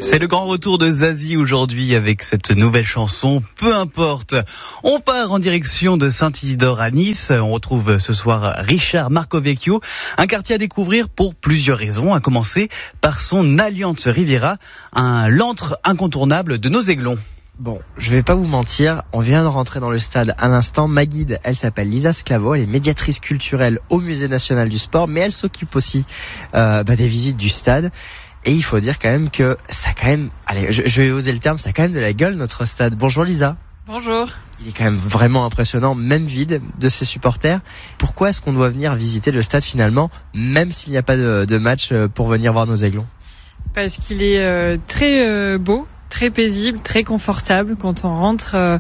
C'est le grand retour de Zazie aujourd'hui avec cette nouvelle chanson, Peu importe. On part en direction de Saint-Isidore à Nice. On retrouve ce soir Richard Marcovecchio, un quartier à découvrir pour plusieurs raisons, à commencer par son Alliance Riviera, l'antre incontournable de nos Aiglons. Bon, je vais pas vous mentir, on vient de rentrer dans le stade à l'instant. Ma guide, elle s'appelle Lisa Sclavo, elle est médiatrice culturelle au Musée National du Sport, mais elle s'occupe aussi des visites du stade. Et il faut dire quand même que ça allez, je vais oser le terme, ça a quand même de la gueule notre stade. Bonjour Lisa. Bonjour. Il est quand même vraiment impressionnant, même vide, de ses supporters. Pourquoi est-ce qu'on doit venir visiter le stade finalement, même s'il n'y a pas de match pour venir voir nos Aiglons ? Parce qu'il est très beau, très paisible, très confortable. Quand on rentre,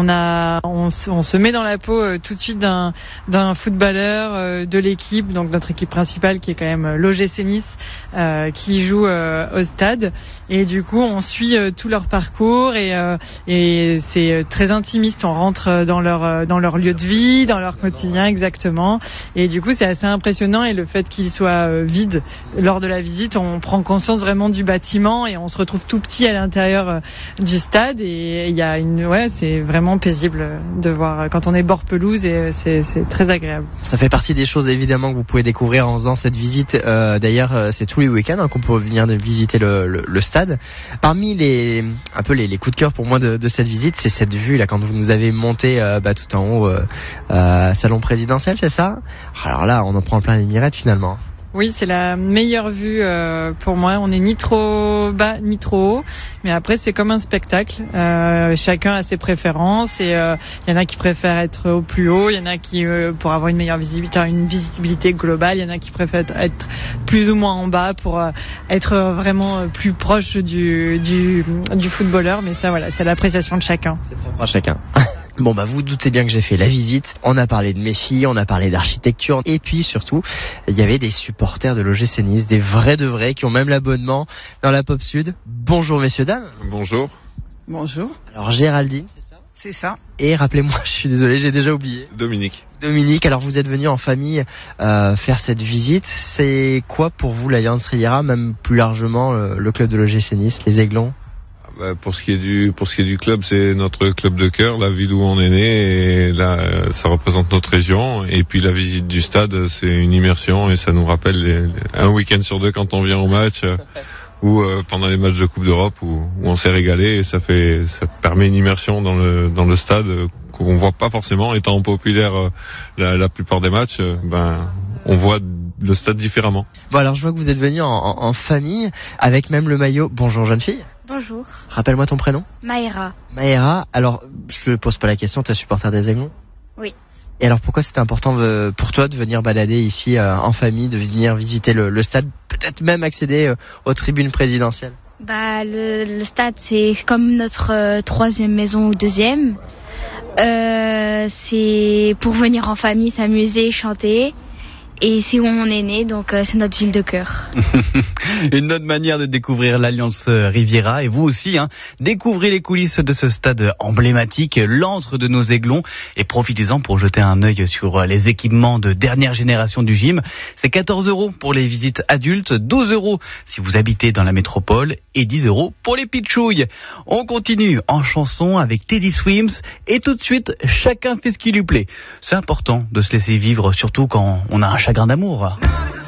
on se met dans la peau tout de suite d'un footballeur de l'équipe, donc notre équipe principale qui est quand même l'OGC Nice, qui joue au stade. Et du coup, on suit tout leur parcours et c'est très intimiste. On rentre dans leur lieu de vie, dans leur quotidien exactement. Et du coup, c'est assez impressionnant. Et le fait qu'il soit vide lors de la visite, on prend conscience vraiment du bâtiment et on se retrouve tout petit à l'intérieur du stade. Et il y a c'est vraiment paisible de voir quand on est bord pelouse et c'est très agréable. Ça fait partie des choses évidemment que vous pouvez découvrir en faisant cette visite. D'ailleurs, c'est tous les week-ends qu'on peut venir de visiter le stade. Parmi les coups de cœur pour moi de cette visite, c'est cette vue là quand vous nous avez monté tout en haut salon présidentiel, c'est ça ? Alors là, on en prend plein les mirettes finalement. Oui, c'est la meilleure vue pour moi. On n'est ni trop bas ni trop haut, mais après c'est comme un spectacle. Chacun a ses préférences et il y en a qui préfèrent être au plus haut, il y en a qui pour avoir une meilleure visibilité, une visibilité globale, il y en a qui préfèrent être plus ou moins en bas pour être vraiment plus proche du footballeur. Mais ça, voilà, c'est l'appréciation de chacun. C'est propre à chacun. Bon vous doutez bien que j'ai fait la visite, on a parlé de mes filles, on a parlé d'architecture et puis surtout il y avait des supporters de l'OGC Nice, des vrais de vrais qui ont même l'abonnement dans la Pop Sud. Bonjour messieurs dames. Bonjour. Bonjour. Alors Géraldine, c'est ça ? C'est ça. Et rappelez-moi, je suis désolé, j'ai déjà oublié. Dominique, alors vous êtes venu en famille faire cette visite, c'est quoi pour vous l'Alliance Riviera, même plus largement le club de l'OGC Nice, les Aiglons ? pour ce qui est du club, c'est notre club de cœur, la ville où on est né, et là, ça représente notre région. Et puis la visite du stade, c'est une immersion et ça nous rappelle un week-end sur deux quand on vient au match ou pendant les matchs de Coupe d'Europe où on s'est régalé. Et ça permet une immersion dans le stade qu'on voit pas forcément. Étant populaire la plupart des matchs, on voit le stade différemment. Bon alors je vois que vous êtes venu en famille avec même le maillot. Bonjour jeune fille. Bonjour. Rappelle-moi ton prénom. Maëra. Maëra, alors je te pose pas la question, tu es supporter des Aiglons ? Oui. Et alors pourquoi c'était important pour toi de venir balader ici en famille, de venir visiter le stade, peut-être même accéder aux tribunes présidentielles ? Le stade c'est comme notre troisième maison ou deuxième. C'est pour venir en famille, s'amuser, chanter. Et c'est où on est né, donc c'est notre ville de cœur. Une autre manière de découvrir l'Alliance Riviera. Et vous aussi, découvrez les coulisses de ce stade emblématique, l'antre de nos Aiglons. Et profitez-en pour jeter un œil sur les équipements de dernière génération du gym. C'est 14 € pour les visites adultes, 12 € si vous habitez dans la métropole et 10 € pour les pitchouilles. On continue en chanson avec Teddy Swims. Et tout de suite, chacun fait ce qui lui plaît. C'est important de se laisser vivre, surtout quand on a un chagrin d'amour.